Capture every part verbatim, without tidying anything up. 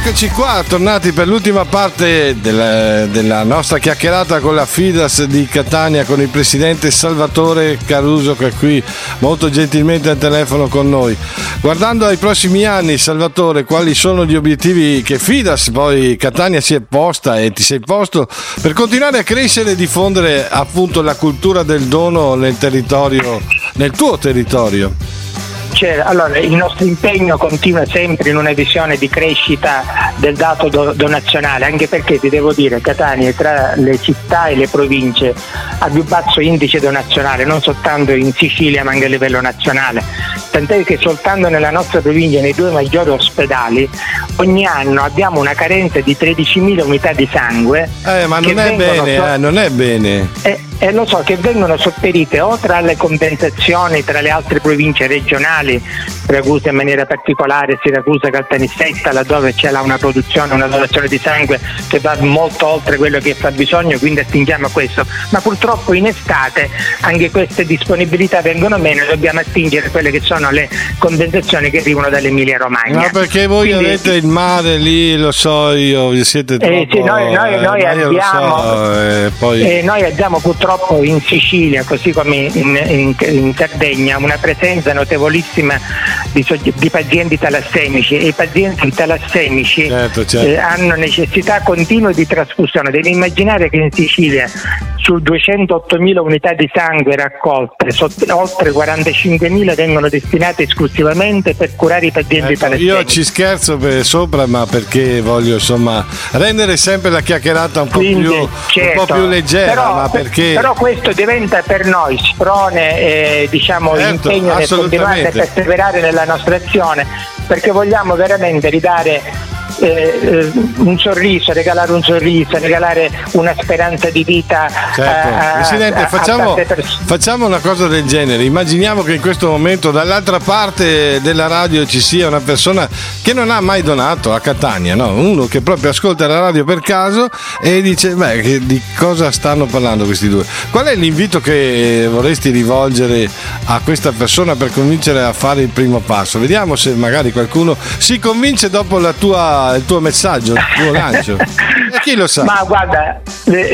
Eccoci qua, tornati per l'ultima parte della, della nostra chiacchierata con la Fidas di Catania, con il presidente Salvatore Caruso, che è qui molto gentilmente al telefono con noi. Guardando ai prossimi anni, Salvatore, quali sono gli obiettivi che Fidas, poi Catania, si è posta e ti sei posto per continuare a crescere e diffondere appunto la cultura del dono nel territorio, nel tuo territorio? Cioè, allora, il nostro impegno continua sempre in una visione di crescita del dato do- donazionale, anche perché ti devo dire, Catania è tra le città e le province a più basso indice donazionale, non soltanto in Sicilia ma anche a livello nazionale, tant'è che soltanto nella nostra provincia, nei due maggiori ospedali, ogni anno abbiamo una carenza di tredicimila unità di sangue. Eh, ma non è bene, so- eh, non è bene. Eh, E lo so che vengono sopperite o tra le compensazioni tra le altre province regionali, Siracusa in maniera particolare, Siracusa, Caltanissetta, laddove c'è una produzione, una donazione di sangue che va molto oltre quello che fa bisogno, quindi attingiamo a questo. Ma purtroppo in estate anche queste disponibilità vengono meno e dobbiamo attingere quelle che sono le compensazioni che arrivano dall'Emilia Romagna. Ma perché voi quindi avete il mare lì, lo so io, siete troppo... Eh, sì, noi, noi, noi eh, abbiamo so, eh, poi... eh, noi abbiamo purtroppo in Sicilia, così come in, in, in Sardegna, una presenza notevolissima di, di pazienti talassemici, e i pazienti talassemici certo, certo. Eh, hanno necessità continue di trasfusione. Devi immaginare che in Sicilia su duecentoottomila unità di sangue raccolte, sotto, oltre quarantacinquemila vengono destinate esclusivamente per curare i pazienti ecco, talassemici. Io ci scherzo per sopra, ma perché voglio insomma rendere sempre la chiacchierata un po' Quindi, più certo, un po' più leggera, però, ma perché però questo diventa per noi sprone e diciamo certo, impegno nel continuare a perseverare nella nostra azione, perché vogliamo veramente ridare Eh, un sorriso, regalare un sorriso, regalare una speranza di vita. Certo. a, Presidente, a, facciamo, a pers- facciamo una cosa del genere. Immaginiamo che in questo momento dall'altra parte della radio ci sia una persona che non ha mai donato a Catania, no? Uno che proprio ascolta la radio per caso e dice beh, che, di cosa stanno parlando questi due? Qual è l'invito che vorresti rivolgere a questa persona per convincere a fare il primo passo? Vediamo se magari qualcuno si convince dopo la tua il tuo messaggio, il tuo lancio. E chi lo sa? Ma guarda,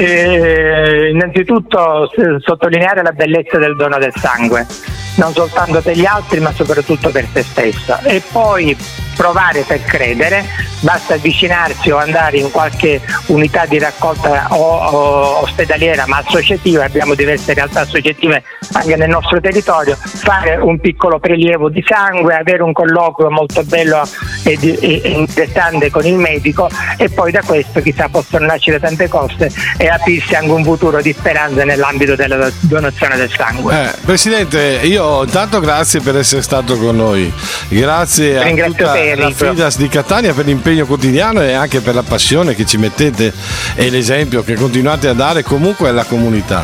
eh, innanzitutto sottolineare la bellezza del dono del sangue, non soltanto per gli altri ma soprattutto per te stessa, e poi provare per credere. Basta avvicinarsi o andare in qualche unità di raccolta o, o ospedaliera ma associativa, abbiamo diverse realtà associative anche nel nostro territorio, fare un piccolo prelievo di sangue, avere un colloquio molto bello e, e, e interessante con il medico, e poi da questo chissà possono nascere tante cose e aprirsi anche un futuro di speranza nell'ambito della donazione del sangue. Eh, Presidente, io intanto grazie per essere stato con noi, grazie a tutta la Fidas di Catania per l'impegno quotidiano e anche per la passione che ci mettete e l'esempio che continuate a dare comunque alla comunità.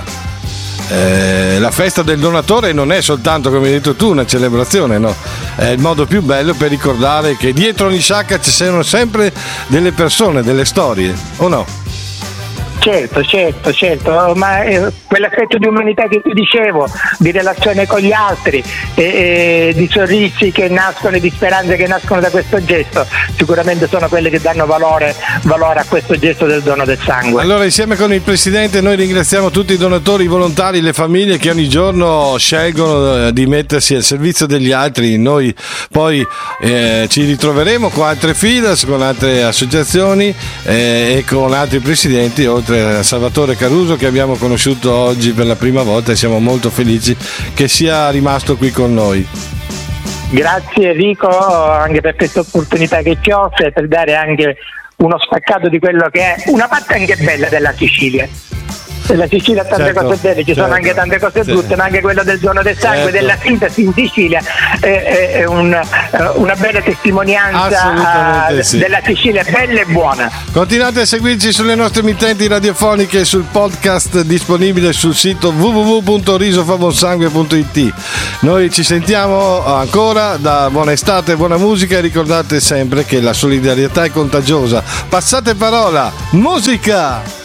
Eh, la festa del donatore non è soltanto, come hai detto tu, una celebrazione, no? È il modo più bello per ricordare che dietro ogni sciacca ci sono sempre delle persone, delle storie, o no? Certo, certo, certo, ma eh, quell'aspetto di umanità che ti dicevo, di relazione con gli altri, e, e di sorrisi che nascono e di speranze che nascono da questo gesto, sicuramente sono quelle che danno valore, valore a questo gesto del dono del sangue. Allora, insieme con il Presidente noi ringraziamo tutti i donatori, i volontari, le famiglie che ogni giorno scelgono di mettersi al servizio degli altri. Noi poi eh, ci ritroveremo con altre Fidas, con altre associazioni eh, e con altri presidenti, oltre a Salvatore Caruso che abbiamo conosciuto oggi per la prima volta, e siamo molto felici che sia rimasto qui con noi. Grazie Enrico anche per questa opportunità che ci offre, per dare anche uno spaccato di quello che è una parte anche bella della Sicilia. La Sicilia ha tante certo, cose belle, ci certo, sono anche tante cose brutte, certo, ma anche quella del dono del sangue, certo, della sintesi in Sicilia è, è, è un, una bella testimonianza uh, sì. della Sicilia bella e buona. Continuate a seguirci sulle nostre emittenti radiofoniche e sul podcast disponibile sul sito w w w punto risofavonsangue punto i t. Noi ci sentiamo ancora, da buona estate, buona musica, e ricordate sempre che la solidarietà è contagiosa. Passate parola, musica!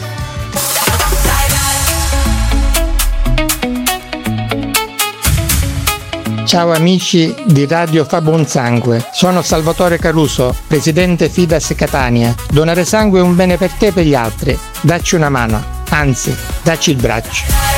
Ciao amici di Radio Fa Buon Sangue, sono Salvatore Caruso, presidente Fidas Catania. Donare sangue è un bene per te e per gli altri. Dacci una mano, anzi, dacci il braccio.